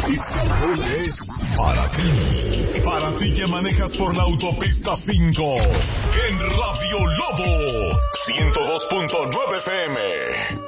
Istanbul es para ti. Para ti que manejas por la autopista 5. En Radio Lobo 102.9 FM.